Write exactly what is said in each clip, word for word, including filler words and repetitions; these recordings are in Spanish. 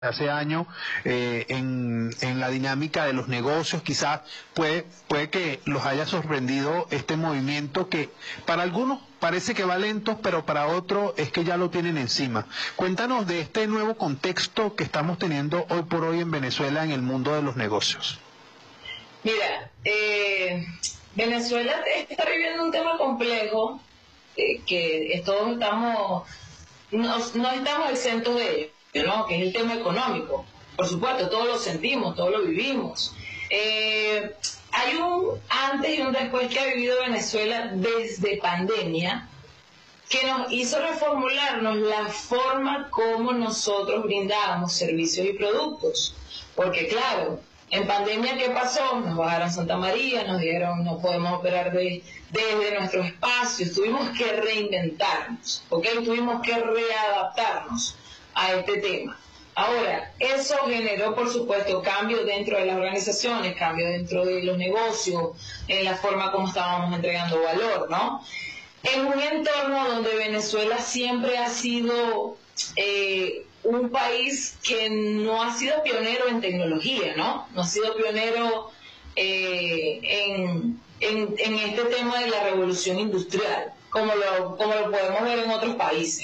hace años eh, en, en la dinámica de los negocios, quizás puede, puede que los haya sorprendido este movimiento que para algunos parece que va lento, pero para otros es que ya lo tienen encima. Cuéntanos de este nuevo contexto que estamos teniendo hoy por hoy en Venezuela en el mundo de los negocios. Mira, eh, Venezuela está viviendo un tema complejo eh, que todos estamos, no, no estamos exentos de ello. ¿No? Que es el tema económico. Por supuesto, todos lo sentimos, todos lo vivimos. Eh, hay un antes y un después que ha vivido Venezuela desde pandemia que nos hizo reformularnos la forma como nosotros brindábamos servicios y productos. Porque claro, en pandemia, ¿qué pasó? Nos bajaron Santa María, nos dijeron no podemos operar de, desde nuestros espacios, tuvimos que reinventarnos, ¿ok? Tuvimos que readaptarnos a este tema. Ahora, eso generó, por supuesto, cambios dentro de las organizaciones, cambios dentro de los negocios, en la forma como estábamos entregando valor, ¿no? En un entorno donde Venezuela siempre ha sido eh, un país que no ha sido pionero en tecnología, ¿no? No ha sido pionero eh, en, en, en este tema de la revolución industrial, como lo, como lo podemos ver en otros países.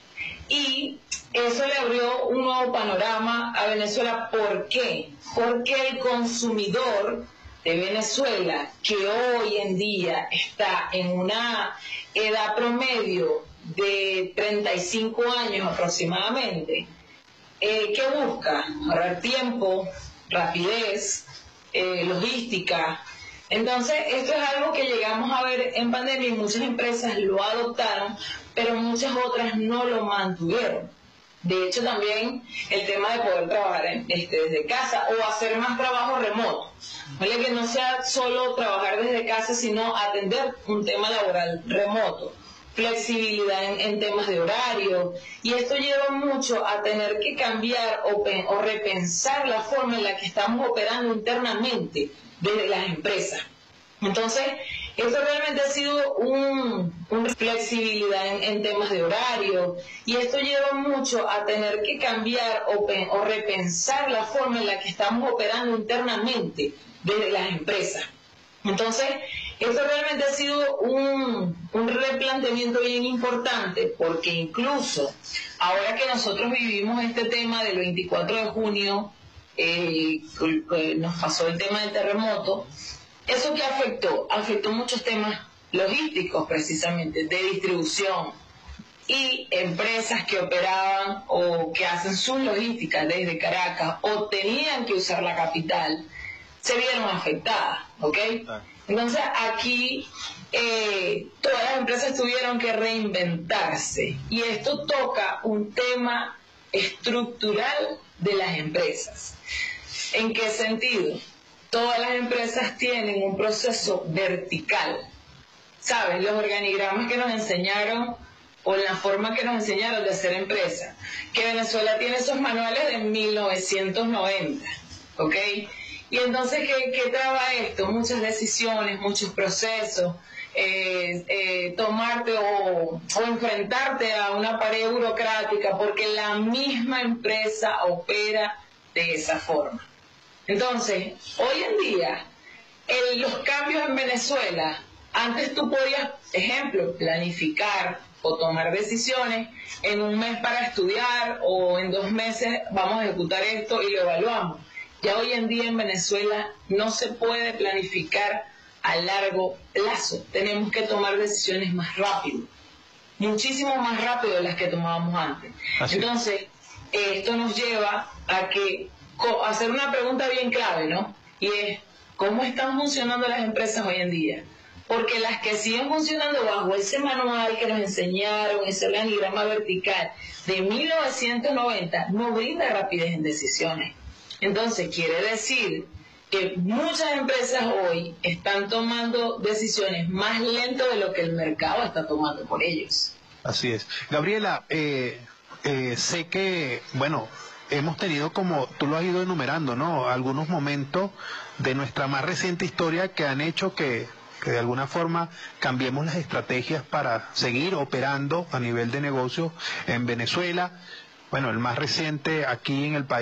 Y eso le abrió un nuevo panorama a Venezuela. ¿Por qué? Porque el consumidor de Venezuela, que hoy en día está en una edad promedio de treinta y cinco años aproximadamente, eh, ¿qué busca? Ahorrar tiempo, rapidez, eh, logística. Entonces, esto es algo que llegamos a ver en pandemia y muchas empresas lo adoptaron, pero muchas otras no lo mantuvieron. De hecho, también el tema de poder trabajar en, este, desde casa o hacer más trabajo remoto. ¿Vale? Que no sea solo trabajar desde casa, sino atender un tema laboral remoto. Flexibilidad en, en temas de horario. Y esto lleva mucho a tener que cambiar o, o repensar la forma en la que estamos operando internamente desde las empresas. Entonces, esto realmente ha sido un, una flexibilidad en, en temas de horario, y esto lleva mucho a tener que cambiar o, o repensar la forma en la que estamos operando internamente desde las empresas. Entonces, esto realmente ha sido un, un replanteamiento bien importante, porque incluso ahora que nosotros vivimos este tema del veinticuatro de junio, eh, nos pasó el tema del terremoto. ¿Eso qué afectó? Afectó muchos temas logísticos, precisamente, de distribución, y empresas que operaban o que hacen sus logísticas desde Caracas o tenían que usar la capital, se vieron afectadas, ¿ok? Entonces aquí eh, todas las empresas tuvieron que reinventarse, y esto toca un tema estructural de las empresas. ¿En qué sentido? Todas las empresas tienen un proceso vertical. ¿Saben? Los organigramas que nos enseñaron, o la forma que nos enseñaron de hacer empresa, que Venezuela tiene esos manuales de mil novecientos noventa, ¿ok? Y entonces, ¿qué, qué traba esto? Muchas decisiones, muchos procesos, eh, eh, tomarte o, o enfrentarte a una pared burocrática, porque la misma empresa opera de esa forma. Entonces, hoy en día, el, los cambios en Venezuela, antes tú podías, ejemplo, planificar o tomar decisiones en un mes para estudiar, o en dos meses vamos a ejecutar esto y lo evaluamos. Ya hoy en día en Venezuela no se puede planificar a largo plazo. Tenemos que tomar decisiones más rápido, muchísimo más rápido de las que tomábamos antes. Así. Entonces, esto nos lleva a que hacer una pregunta bien clave, ¿no? Y es, ¿cómo están funcionando las empresas hoy en día? Porque las que siguen funcionando bajo ese manual que nos enseñaron, ese organigrama vertical de mil novecientos noventa, no brinda rapidez en decisiones. Entonces, quiere decir que muchas empresas hoy están tomando decisiones más lento de lo que el mercado está tomando por ellos. Así es. Gabriela, eh, eh, sé que, bueno, hemos tenido, como tú lo has ido enumerando, ¿no?, algunos momentos de nuestra más reciente historia que han hecho que, que de alguna forma cambiemos las estrategias para seguir operando a nivel de negocio en Venezuela. Bueno, el más reciente aquí en el país.